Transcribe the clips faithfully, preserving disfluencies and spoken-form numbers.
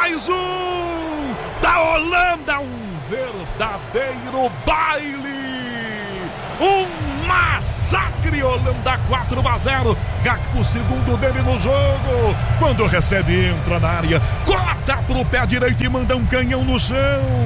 mais um da Holanda, um verdadeiro baile, um massacre. Holanda quatro a zero, Gakpo segundo dele no jogo, quando recebe entra na área, corta pro pé direito e manda um canhão no chão.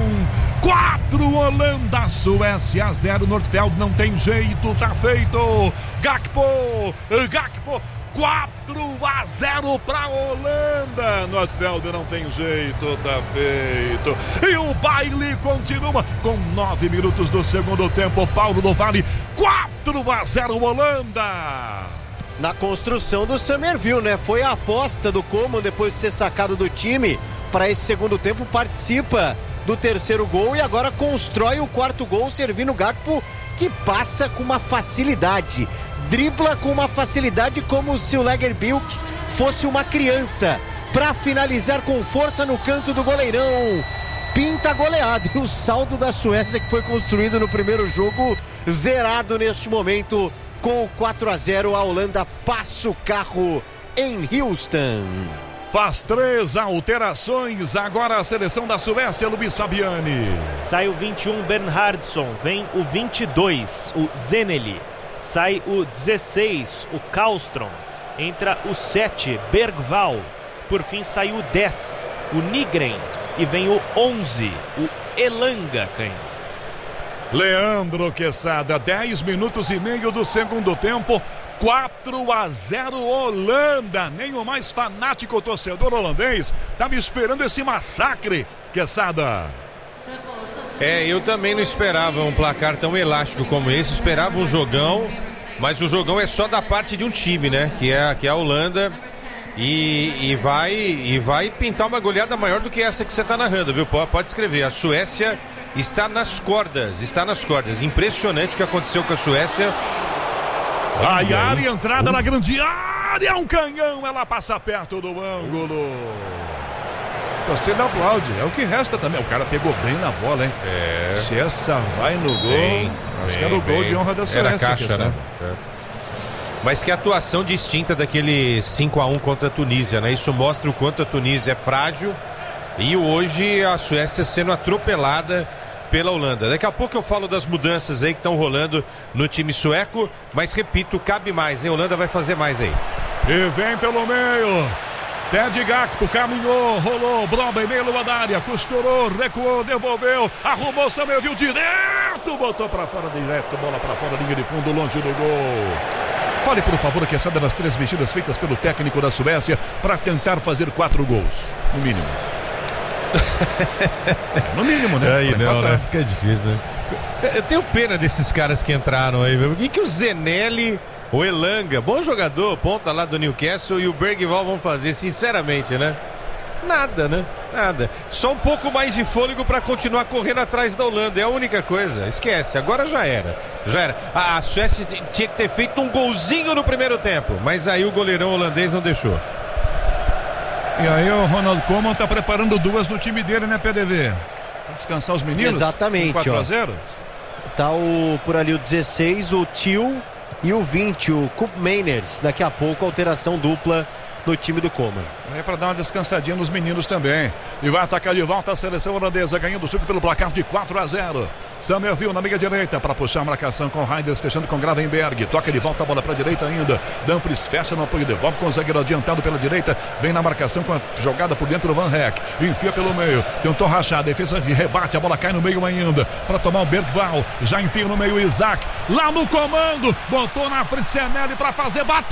Quatro Holanda, Suécia zero, Nordfeld não tem jeito, tá feito. Gakpo, Gakpo, quatro a zero pra Holanda. Nordfeld não tem jeito, tá feito. E o baile continua com nove minutos do segundo tempo. Paulo do Vale, quatro a zero Holanda. Na construção do Summerville, né? Foi a aposta do Coman depois de ser sacado do time para esse segundo tempo, participa do terceiro gol e agora constrói o quarto gol, servindo o Gakpo, que passa com uma facilidade, dribla com uma facilidade como se o Lagerbielke fosse uma criança, para finalizar com força no canto do goleirão. Pinta goleado, e o saldo da Suécia, que foi construído no primeiro jogo, zerado neste momento com o quatro a zero. A Holanda passa o carro em Houston. Faz três alterações, agora a seleção da Suécia, Luiz Fabiani. Sai o vinte e um, Bernhardsson, vem o vinte e dois, o Zeneli. Sai o dezesseis, o Karlström. Entra o sete, Bergvall. Por fim sai o dez, o Nygren. E vem o onze, o Elanga, canhão. Leandro Quesada, dez minutos e meio do segundo tempo, quatro a zero Holanda. Nem o mais fanático torcedor holandês estava esperando esse massacre, Quesada. É, eu também não esperava um placar tão elástico como esse, esperava um jogão, mas o jogão é só da parte de um time, né? Que é, que é a Holanda. E, e, vai, e vai pintar uma goleada maior do que essa que você está narrando, viu? Pode, pode escrever. A Suécia está nas cordas, está nas cordas. Impressionante o que aconteceu com a Suécia. Ai, área, entrada na grande área, um canhão, ela passa perto do ângulo. Torcida aplaude, é o que resta também. O cara pegou bem na bola, hein? É. Se essa vai no gol, bem, acho bem, que era o gol bem. de honra da Suécia. Era a caixa, né? É. Mas que atuação distinta daquele cinco a um contra a Tunísia, né? Isso mostra o quanto a Tunísia é frágil. E hoje a Suécia sendo atropelada pela Holanda. Daqui a pouco eu falo das mudanças aí que estão rolando no time sueco, mas repito, cabe mais, hein? A Holanda vai fazer mais aí. E vem pelo meio. Pé de Gakpo, caminhou, rolou, Broba em meio da área, costurou, recuou, devolveu, arrumou, Summerville direto, botou pra fora, direto, bola pra fora, linha de fundo, longe do gol. Fale, por favor, que essa é das três mexidas feitas pelo técnico da Suécia para tentar fazer quatro gols, no mínimo. No mínimo, né? Aí não, né? Fica difícil, né? Eu tenho pena desses caras que entraram aí, meu. O que, que o Zeneli, o Elanga, bom jogador, ponta lá do Newcastle, e o Bergvall vão fazer, sinceramente, né? Nada, né? Nada. Só um pouco mais de fôlego para continuar correndo atrás da Holanda. É a única coisa. Esquece. Agora já era. Já era. A Suécia tinha que ter feito um golzinho no primeiro tempo. Mas aí o goleirão holandês não deixou. E aí o Ronald Koeman tá preparando duas no time dele, né, P D V? Pra descansar os meninos? Exatamente. quatro a zero? Tá o, por ali o dezesseis, o Thiel, e o vinte, o Koop Meiners. Daqui a pouco, alteração dupla no time do Koeman. É para dar uma descansadinha nos meninos também. E vai atacar de volta a seleção holandesa, ganhando o jogo pelo placar de quatro a zero. Summerville na meia direita para puxar a marcação com Reinders, fechando com Gravenberg. Toca de volta a bola para a direita ainda. Dumfries fecha no apoio, devolve com o zagueiro adiantado pela direita. Vem na marcação com a jogada por dentro do Van Heck. Enfia pelo meio. Tentou rachar, a defesa rebate, a bola cai no meio ainda. Para tomar o Bergvall. Já enfia no meio o Isaac. Lá no comando. Botou na frente Senelli para fazer bater.